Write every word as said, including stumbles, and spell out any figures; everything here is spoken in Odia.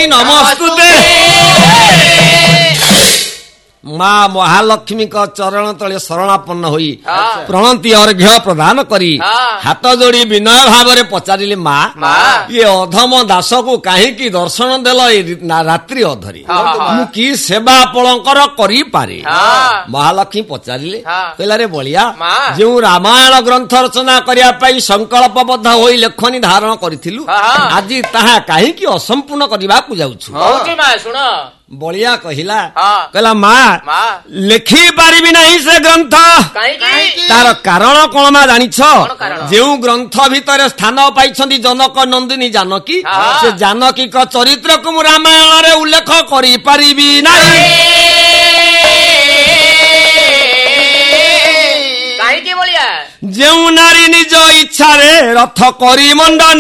ନମସ୍ତୁତେ। ମା ମହାଲକ୍ଷ୍ମୀ ଚରଣ ତଳେ ଶରଣାପନ୍ନ ହୋଇ ପ୍ରଣତି ଅର୍ଘ୍ୟ ପ୍ରଦାନ କରି ହାତ ଯୋଡି ବିନୟ ଭାବରେ ପଚାରିଲେ ମା ଇଏ ଅଧମ ଦାସକୁ କାହିଁକି ଦର୍ଶନ ଦେଲ ଏ ରାତ୍ରି ଅଧରି ମୁଁ କି ସେବା ଆପଣଙ୍କର କରିପାରେ? ମହାଲକ୍ଷ୍ମୀ ପଚାରିଲେ କହିଲା ରେ ବଳିଆ ଯେଉଁ ରାମାୟଣ ଗ୍ରନ୍ଥ ରଚନା କରିବା ପାଇଁ ସଂକଳ୍ପବଦ୍ଧ ହୋଇ ଲେଖନୀ ଧାରଣ କରିଥିଲୁ ଆଜି ତାହା କାହିଁକି ଅସମ୍ପୂର୍ଣ୍ଣ କରିବାକୁ ଯାଉଛୁ? ବଳିଆ କହିଲା କହିଲା ମା ଲେଖି ପାରିବି ନାହିଁ ସେ ଗ୍ରନ୍ଥ। ତାର କାରଣ କଣ ମା ଜାଣିଛ? ଯେଉଁ ଗ୍ରନ୍ଥ ଭିତରେ ସ୍ଥାନ ପାଇଛନ୍ତି ଜନକ ନନ୍ଦିନୀ ଜାନକୀ ସେ ଜାନକୀଙ୍କ ଚରିତ୍ରକୁ ମୁଁ ରାମାୟଣରେ ଉଲ୍ଲେଖ କରିପାରିବି ନାହିଁ। ଯେଉଁ ନାରୀ ନିଜ ଇଚ୍ଛାରେ ରଥ କରି ମଣ୍ଡନ